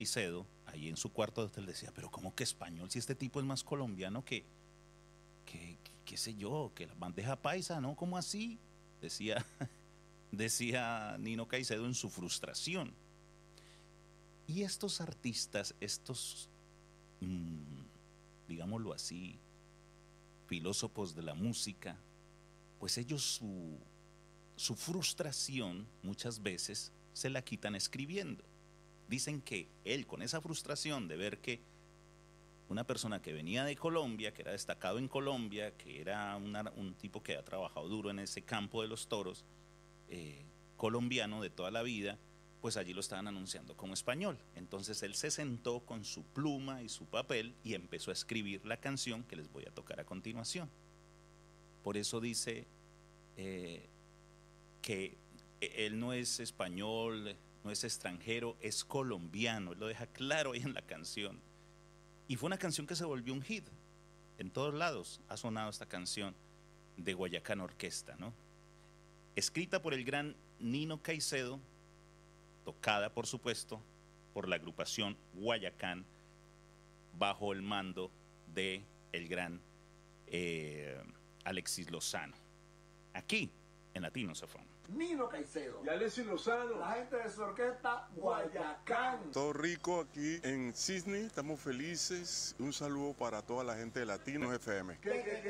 Caicedo, ahí en su cuarto de hotel, decía, pero ¿cómo que español? Si este tipo es más colombiano qué sé yo, que la bandeja paisa, ¿no? ¿Cómo así? Decía, decía Nino Caicedo en su frustración. Y estos artistas, estos, mmm, digámoslo así, filósofos de la música, pues ellos su frustración muchas veces se la quitan escribiendo. Dicen que él con esa frustración de ver que una persona que venía de Colombia, que era destacado en Colombia, que era un tipo que ha trabajado duro en ese campo de los toros, colombiano de toda la vida, pues allí lo estaban anunciando como español. Entonces él se sentó con su pluma y su papel y empezó a escribir la canción que les voy a tocar a continuación. Por eso dice que él no es español, no es extranjero, es colombiano. Él lo deja claro ahí en la canción. Y fue una canción que se volvió un hit. En todos lados ha sonado esta canción de Guayacán Orquesta, ¿no? Escrita por el gran Nino Caicedo, tocada, por supuesto, por la agrupación Guayacán, bajo el mando de el gran Alexis Lozano. Aquí, en Latino Safón. Nino Caicedo y Alexis Lozano, la gente de su orquesta Guayacán. Todo rico aquí en Sydney, estamos felices. Un saludo para toda la gente de Latino FM. ¿Qué?